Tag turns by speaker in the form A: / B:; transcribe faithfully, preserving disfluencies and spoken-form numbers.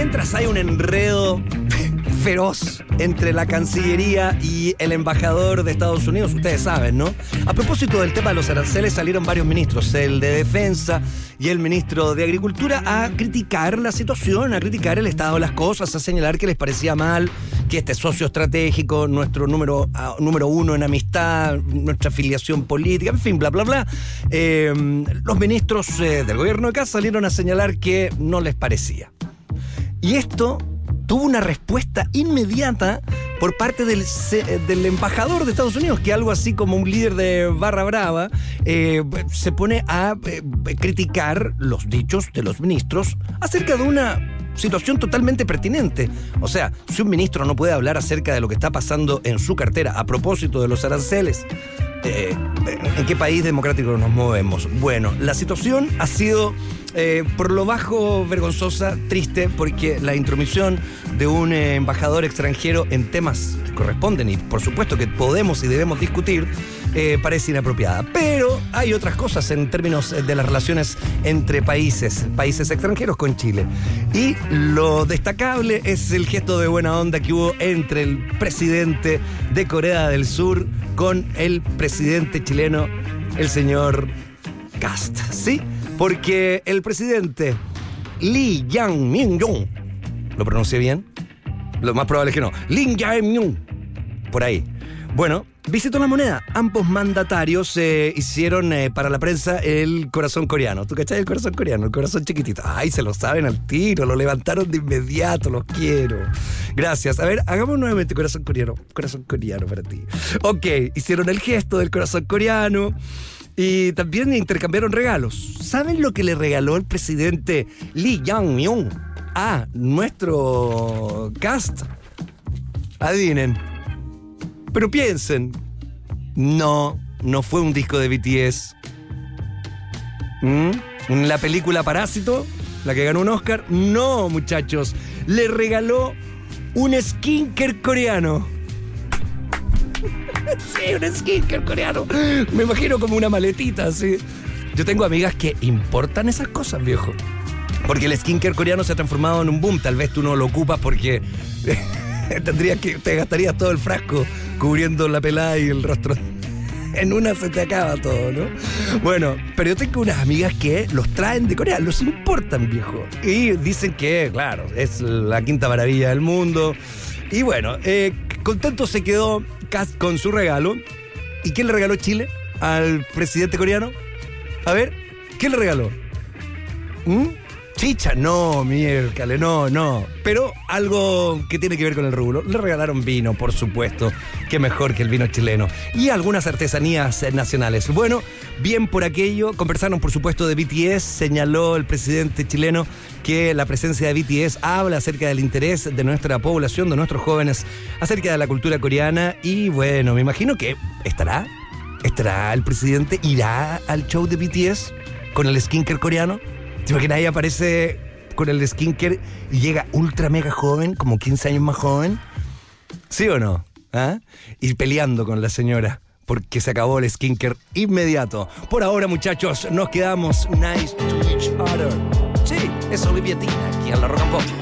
A: mientras hay un enredo feroz entre la Cancillería y el embajador de Estados Unidos, ustedes saben, ¿no? A propósito del tema de los aranceles, salieron varios ministros, el de Defensa y el ministro de Agricultura, a criticar la situación, a criticar el estado de las cosas, a señalar que les parecía mal que este socio estratégico, nuestro número, uh, número uno en amistad, nuestra afiliación política, en fin, bla, bla, bla. Eh, los ministros eh, del gobierno de acá salieron a señalar que no les parecía. Y esto tuvo una respuesta inmediata por parte del, del embajador de Estados Unidos, que algo así como un líder de barra brava eh, se pone a eh, criticar los dichos de los ministros acerca de una situación totalmente pertinente. O sea, si un ministro no puede hablar acerca de lo que está pasando en su cartera a propósito de los aranceles, eh, ¿en qué país democrático nos movemos? Bueno, la situación ha sido Eh, por lo bajo vergonzosa, triste, porque la intromisión de un eh, embajador extranjero en temas que corresponden y por supuesto que podemos y debemos discutir, eh, parece inapropiada. Pero hay otras cosas en términos de las relaciones entre países, países extranjeros con Chile. Y lo destacable es el gesto de buena onda que hubo entre el presidente de Corea del Sur con el presidente chileno, el señor Kast, ¿sí? Porque el presidente Lee Jae-myung, ¿lo pronuncié bien? Lo más probable es que no. Lee Jae-myung, por ahí. Bueno, visitó la moneda. Ambos mandatarios eh, hicieron eh, para la prensa el corazón coreano. ¿Tú cachai el corazón coreano? El corazón chiquitito. Ay, se lo saben al tiro, lo levantaron de inmediato, los quiero. Gracias. A ver, hagamos nuevamente corazón coreano. Corazón coreano para ti. Ok, hicieron el gesto del corazón coreano. Y también intercambiaron regalos. ¿Saben lo que le regaló el presidente Lee Jae-myung a nuestro Kast? Adivinen. Pero piensen. No, no fue un disco de B T S. ¿Mm? ¿La película Parásito? ¿La que ganó un Oscar? No, muchachos. Le regaló un skincare coreano. Sí, un skincare coreano. Me imagino como una maletita, así. Yo tengo amigas que importan esas cosas, viejo. Porque el skincare coreano se ha transformado en un boom. Tal vez tú no lo ocupas porque tendrías que, te gastarías todo el frasco cubriendo la pelada y el rostro. En una se te acaba todo, ¿no? Bueno, pero yo tengo unas amigas que los traen de Corea, los importan, viejo. Y dicen que, claro, es la quinta maravilla del mundo. Y bueno, eh, contento se quedó Kast con su regalo. ¿Y qué le regaló Chile al presidente coreano? A ver, ¿qué le regaló? ¿Mm? Chicha, no, miércale, no, no. Pero algo que tiene que ver con el rubro. Le regalaron vino, por supuesto. Qué mejor que el vino chileno. Y algunas artesanías nacionales. Bueno, bien por aquello. Conversaron, por supuesto, de B T S. Señaló el presidente chileno que la presencia de B T S habla acerca del interés de nuestra población, de nuestros jóvenes, acerca de la cultura coreana. Y bueno, me imagino que estará, estará el presidente, irá al show de B T S con el skincare coreano. ¿Te imaginas? Ahí aparece con el skincare y llega ultra mega joven, como quince años más joven. ¿Sí o no? ¿Ah? Y peleando con la señora porque se acabó el skincare inmediato. Por ahora, muchachos, nos quedamos nice to each other. Sí, es Olivia Tina aquí en la Rock and Pop.